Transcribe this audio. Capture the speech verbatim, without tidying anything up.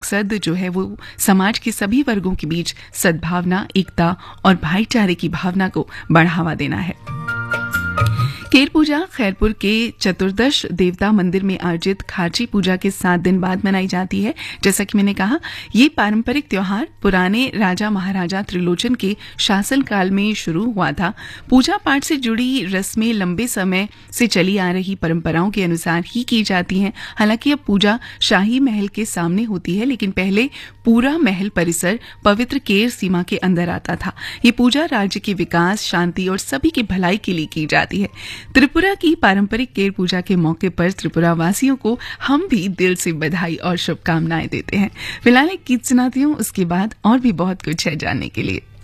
मकसद जो है वो समाज के सभी वर्गों के बीच सद्भावना, एकता और भाईचारे की भावना को बढ़ावा देना है। केर पूजा खैरपुर के चतुर्दश देवता मंदिर में आयोजित खाची पूजा के सात दिन बाद मनाई जाती है। जैसा कि मैंने कहा, ये पारंपरिक त्योहार पुराने राजा महाराजा त्रिलोचन के शासनकाल में शुरू हुआ था। पूजा पाठ से जुड़ी रस्में लंबे समय से चली आ रही परंपराओं के अनुसार ही की जाती हैं। हालांकि अब पूजा शाही महल के सामने होती है, लेकिन पहले पूरा महल परिसर पवित्र केर सीमा के अंदर आता था। ये पूजा राज्य के विकास, शांति और सभी की भलाई के लिए की जाती है। त्रिपुरा की पारंपरिक केर पूजा के मौके पर त्रिपुरा वासियों को हम भी दिल से बधाई और शुभकामनाएं देते हैं। फिलहाल एक गीत सुनाती हूं, उसके बाद और भी बहुत कुछ है जानने के लिए।